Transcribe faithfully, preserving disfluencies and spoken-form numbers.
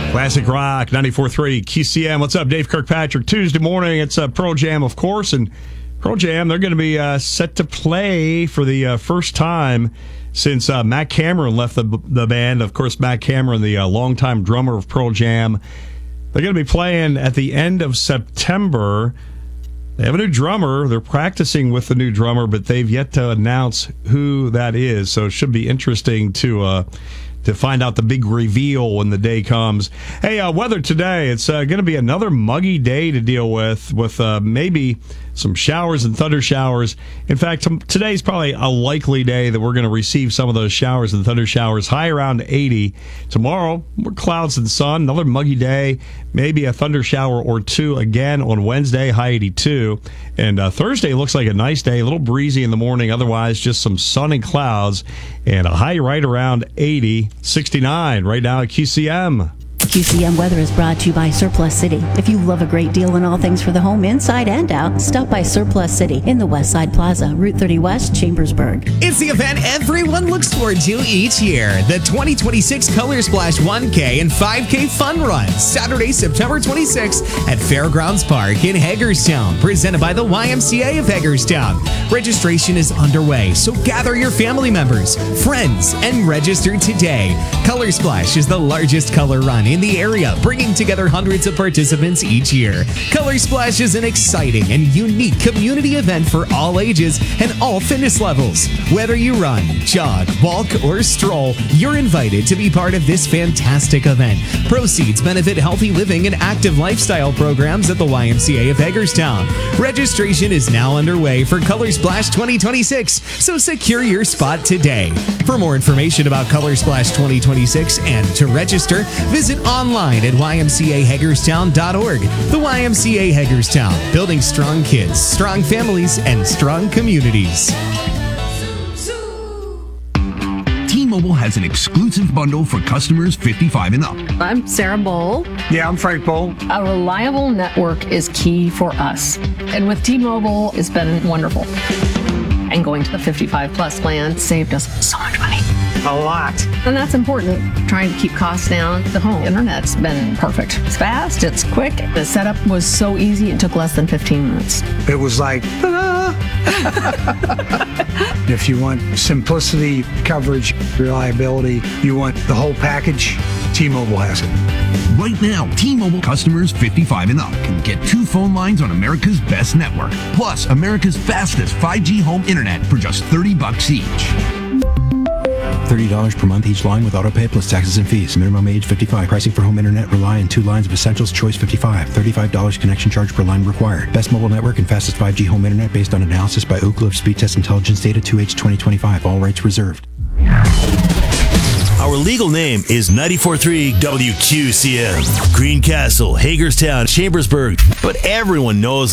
Classic Rock, ninety-four point three Q C M. What's up, Dave Kirkpatrick? Tuesday morning, it's uh, Pearl Jam, of course, and Pearl Jam, they're going to be uh, set to play for the uh, first time since uh, Matt Cameron left the, the band. Of course, Matt Cameron, the uh, longtime drummer of Pearl Jam. They're going to be playing at the end of September. They have a new drummer. They're practicing with the new drummer, but they've yet to announce who that is, so it should be interesting to... Uh, to find out the big reveal when the day comes. Hey, uh, weather today, it's uh, going to be another muggy day to deal with, with uh, maybe some showers and thunder showers. In fact, t- today's probably a likely day that we're going to receive some of those showers and thunder showers, high around eighty. Tomorrow, more clouds and sun, another muggy day, maybe a thunder shower or two again on Wednesday, high eighty-two. And uh, Thursday looks like a nice day, a little breezy in the morning, otherwise just some sun and clouds, and a high right around eighty. sixty-nine right now at Q C M. Q C M weather is brought to you by Surplus City. If you love a great deal on all things for the home, inside and out, stop by Surplus City in the West Side Plaza, Route thirty West, Chambersburg. It's the event everyone looks forward to each year. The twenty twenty-six Color Splash one K and five K Fun Run, Saturday, September twenty-sixth at Fairgrounds Park in Hagerstown, presented by the Y M C A of Hagerstown. Registration is underway, so gather your family members, friends, and register today. Color Splash is the largest color run in the area, bringing together hundreds of participants each year. Color Splash is an exciting and unique community event for all ages and all fitness levels. Whether you run, jog, walk, or stroll, you're invited to be part of this fantastic event. Proceeds benefit healthy living and active lifestyle programs at the Y M C A of Hagerstown. Registration is now underway for Color Splash twenty twenty-six, so secure your spot today. For more information about Color Splash twenty twenty-six and to register, visit online at y m c a hagerstown dot org. The Y M C A Hagerstown, building strong kids, strong families, and strong communities. T-Mobile has an exclusive bundle for customers fifty-five and up. I'm Sarah Bowl. Yeah, I'm Frank Bowl. A reliable network is key for us. And with T-Mobile, it's been wonderful. And going to the fifty-five plus plan saved us so much money. A lot. And that's important, trying to keep costs down. The home internet's been perfect. It's fast, it's quick. The setup was so easy, it took less than fifteen minutes. It was like, ah. If you want simplicity, coverage, reliability, you want the whole package, T-Mobile has it. Right now, T-Mobile customers fifty-five and up can get two phone lines on America's best network, plus America's fastest five G home internet for just thirty bucks each. thirty dollars per month each line with autopay plus taxes and fees. Minimum age fifty-five. Pricing for home internet rely on two lines of Essentials Choice fifty-five. thirty-five dollars connection charge per line required. Best mobile network and fastest five G home internet based on analysis by Ookla of Speed Test Intelligence Data two H twenty twenty-five. All rights reserved. Our legal name is ninety-four point three W Q C M. Greencastle, Hagerstown, Chambersburg, but everyone knows